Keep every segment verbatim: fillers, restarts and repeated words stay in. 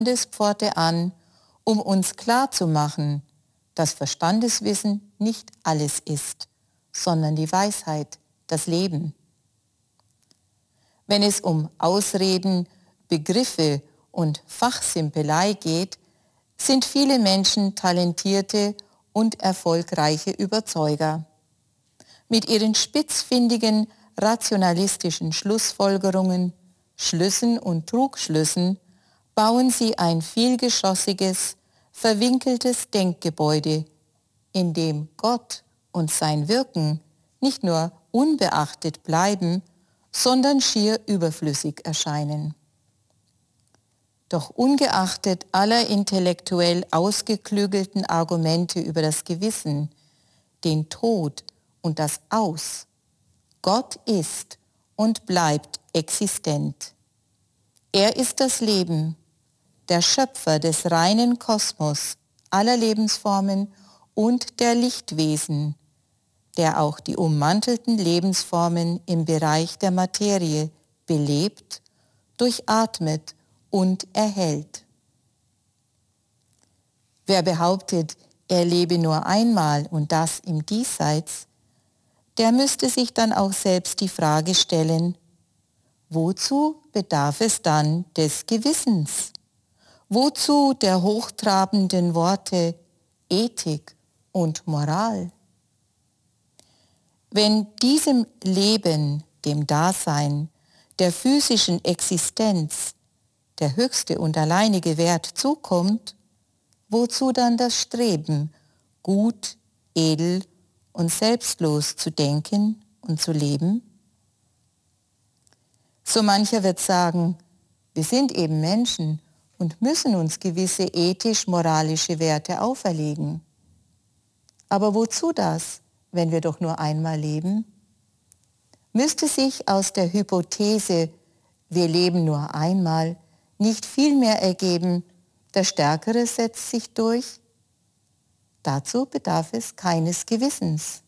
Pforte an, um uns klarzumachen, dass Verstandeswissen nicht alles ist, sondern die Weisheit, das Leben. Wenn es um Ausreden, Begriffe und Fachsimpelei geht, sind viele Menschen talentierte und erfolgreiche Überzeuger. Mit ihren spitzfindigen, rationalistischen Schlussfolgerungen, Schlüssen und Trugschlüssen bauen sie ein vielgeschossiges, verwinkeltes Denkgebäude, in dem Gott und sein Wirken nicht nur unbeachtet bleiben, sondern schier überflüssig erscheinen. Doch ungeachtet aller intellektuell ausgeklügelten Argumente über das Gewissen, den Tod und das Aus, Gott ist und bleibt existent. Er ist das Leben, der Schöpfer des reinen Kosmos, aller Lebensformen und der Lichtwesen, der auch die ummantelten Lebensformen im Bereich der Materie belebt, durchatmet und erhält. Wer behauptet, er lebe nur einmal und das im Diesseits, der müsste sich dann auch selbst die Frage stellen, wozu bedarf es dann des Gewissens? Wozu der hochtrabenden Worte Ethik und Moral? Wenn diesem Leben, dem Dasein, der physischen Existenz der höchste und alleinige Wert zukommt, wozu dann das Streben, gut, edel und selbstlos zu denken und zu leben? So mancher wird sagen, wir sind eben Menschen und müssen uns gewisse ethisch-moralische Werte auferlegen. Aber wozu das, wenn wir doch nur einmal leben? Müsste sich aus der Hypothese, wir leben nur einmal, nicht viel mehr ergeben, der Stärkere setzt sich durch? Dazu bedarf es keines Gewissens.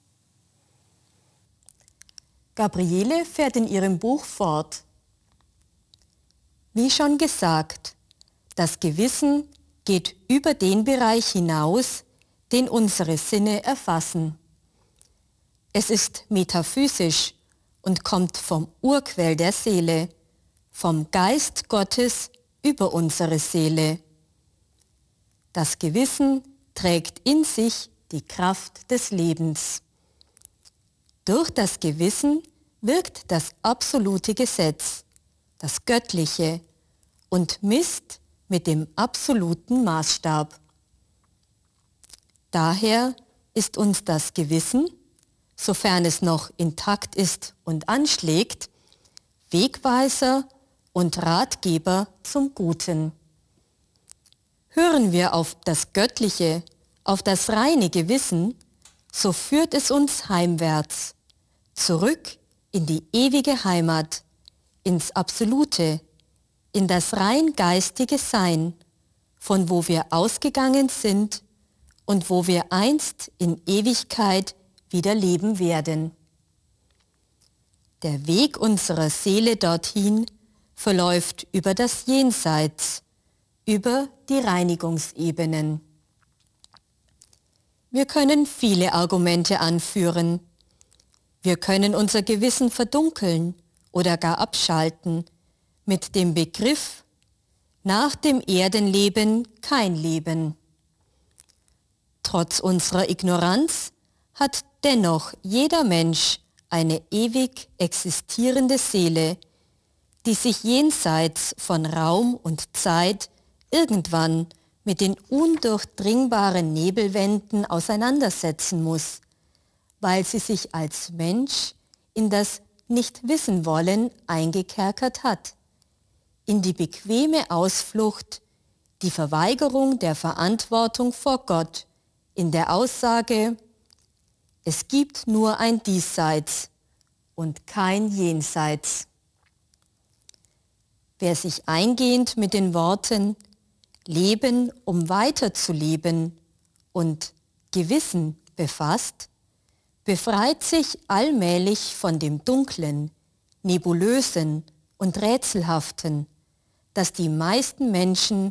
Gabriele fährt in ihrem Buch fort. Wie schon gesagt, das Gewissen geht über den Bereich hinaus, den unsere Sinne erfassen. Es ist metaphysisch und kommt vom Urquell der Seele, vom Geist Gottes über unsere Seele. Das Gewissen trägt in sich die Kraft des Lebens. Durch das Gewissen wirkt das absolute Gesetz, das Göttliche, und misst mit dem absoluten Maßstab. Daher ist uns das Gewissen, sofern es noch intakt ist und anschlägt, Wegweiser und Ratgeber zum Guten. Hören wir auf das Göttliche, auf das reine Gewissen, so führt es uns heimwärts, zurück in die ewige Heimat, ins Absolute, in das rein geistige Sein, von wo wir ausgegangen sind und wo wir einst in Ewigkeit wieder leben werden. Der Weg unserer Seele dorthin verläuft über das Jenseits, über die Reinigungsebenen. Wir können viele Argumente anführen. Wir können unser Gewissen verdunkeln oder gar abschalten mit dem Begriff, nach dem Erdenleben kein Leben. Trotz unserer Ignoranz hat dennoch jeder Mensch eine ewig existierende Seele, die sich jenseits von Raum und Zeit irgendwann mit den undurchdringbaren Nebelwänden auseinandersetzen muss, weil sie sich als Mensch in das Nicht-Wissen-Wollen eingekerkert hat, in die bequeme Ausflucht, die Verweigerung der Verantwortung vor Gott, in der Aussage, es gibt nur ein Diesseits und kein Jenseits. Wer sich eingehend mit den Worten Leben, um weiterzuleben und Gewissen befasst, befreit sich allmählich von dem Dunklen, Nebulösen und Rätselhaften, dass die meisten Menschen